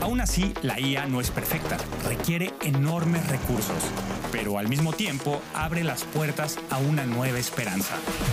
Aún así, la IA no es perfecta, requiere enormes recursos, pero al mismo tiempo abre las puertas a una nueva esperanza.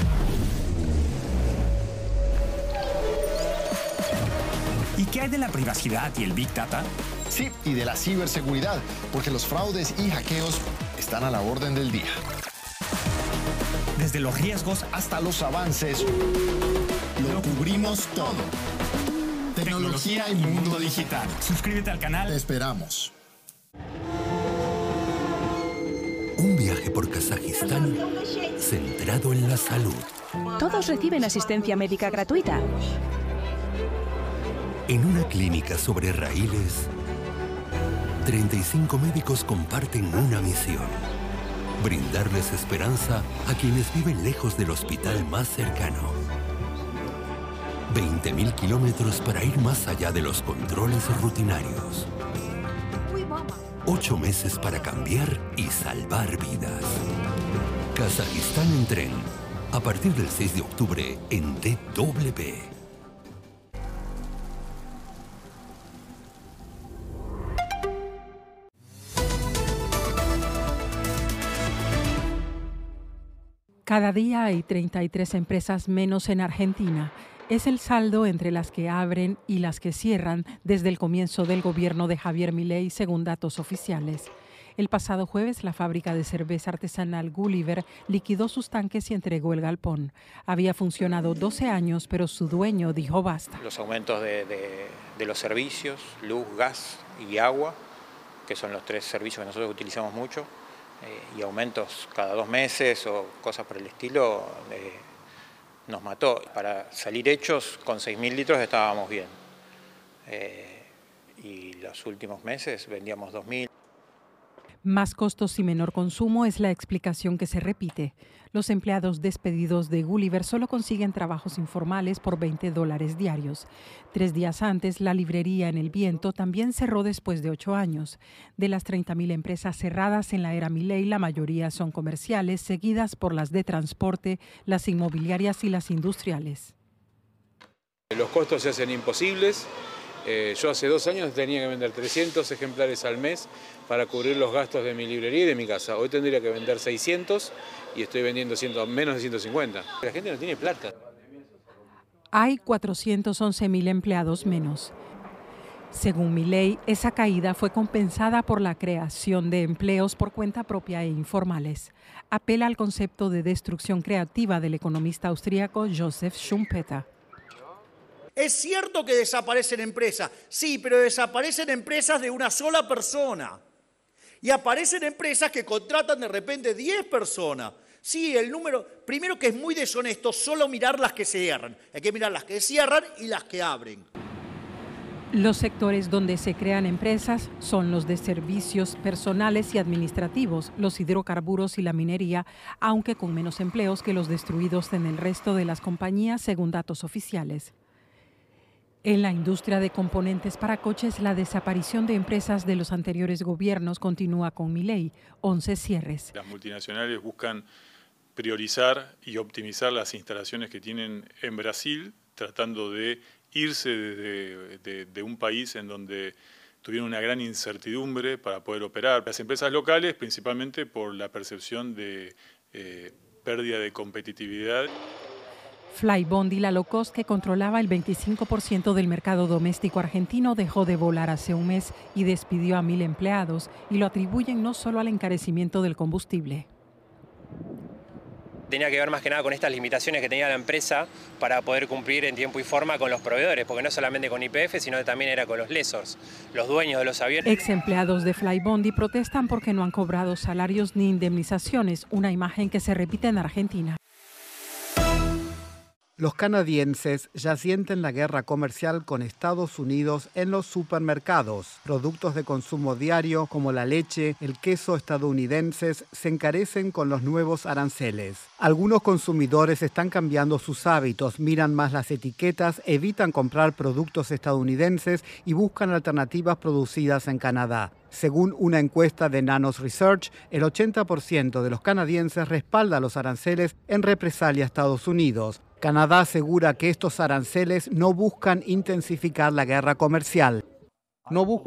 ¿Y qué hay de la privacidad y el Big Data? Sí, y de la ciberseguridad, porque los fraudes y hackeos están a la orden del día. Desde los riesgos hasta los avances, lo cubrimos todo. Tecnología y mundo digital. Suscríbete al canal. Te esperamos. Un viaje por Kazajistán centrado en la salud. Todos reciben asistencia médica gratuita. En una clínica sobre raíles, 35 médicos comparten una misión: brindarles esperanza a quienes viven lejos del hospital más cercano. 20.000 kilómetros para ir más allá de los controles rutinarios. 8 meses para cambiar y salvar vidas. Kazajistán en tren. A partir del 6 de octubre en DW. Cada día hay 33 empresas menos en Argentina. Es el saldo entre las que abren y las que cierran desde el comienzo del gobierno de Javier Milei, según datos oficiales. El pasado jueves, la fábrica de cerveza artesanal Gulliver liquidó sus tanques y entregó el galpón. Había funcionado 12 años, pero su dueño dijo basta. Los aumentos de los servicios, luz, gas y agua, que son los 3 servicios que nosotros utilizamos mucho, y aumentos cada 2 meses o cosas por el estilo, nos mató. Para salir hechos con 6.000 litros estábamos bien, y los últimos meses vendíamos 2.000. Más costos y menor consumo es la explicación que se repite. Los empleados despedidos de Gulliver solo consiguen trabajos informales por $20 diarios. 3 días antes, la librería En el Viento también cerró después de 8 años. De las 30.000 empresas cerradas en la era Milei, la mayoría son comerciales, seguidas por las de transporte, las inmobiliarias y las industriales. Los costos se hacen imposibles. Yo hace 2 años tenía que vender 300 ejemplares al mes para cubrir los gastos de mi librería y de mi casa. Hoy tendría que vender 600 y estoy vendiendo menos de 150. La gente no tiene plata. Hay 411.000 empleados menos. Según Milei, esa caída fue compensada por la creación de empleos por cuenta propia e informales. Apela al concepto de destrucción creativa del economista austríaco Joseph Schumpeter. Es cierto que desaparecen empresas, sí, pero desaparecen empresas de una sola persona. Y aparecen empresas que contratan de repente 10 personas. Sí, el número, primero que es muy deshonesto solo mirar las que cierran. Hay que mirar las que cierran y las que abren. Los sectores donde se crean empresas son los de servicios personales y administrativos, los hidrocarburos y la minería, aunque con menos empleos que los destruidos en el resto de las compañías, según datos oficiales. En la industria de componentes para coches, la desaparición de empresas de los anteriores gobiernos continúa con Milei, 11 cierres. Las multinacionales buscan priorizar y optimizar las instalaciones que tienen en Brasil, tratando de irse de un país en donde tuvieron una gran incertidumbre para poder operar. Las empresas locales, principalmente por la percepción de pérdida de competitividad. Flybondi, la low cost que controlaba el 25% del mercado doméstico argentino, dejó de volar hace un mes y despidió a 1.000 empleados, y lo atribuyen no solo al encarecimiento del combustible. Tenía que ver más que nada con estas limitaciones que tenía la empresa para poder cumplir en tiempo y forma con los proveedores, porque no solamente con YPF, sino que también era con los lessors, los dueños de los aviones. Ex empleados de Flybondi protestan porque no han cobrado salarios ni indemnizaciones, una imagen que se repite en Argentina. Los canadienses ya sienten la guerra comercial con Estados Unidos en los supermercados. Productos de consumo diario como la leche, el queso estadounidenses se encarecen con los nuevos aranceles. Algunos consumidores están cambiando sus hábitos, miran más las etiquetas, evitan comprar productos estadounidenses y buscan alternativas producidas en Canadá. Según una encuesta de Nanos Research, el 80% de los canadienses respalda los aranceles en represalia a Estados Unidos. Canadá asegura que estos aranceles no buscan intensificar la guerra comercial.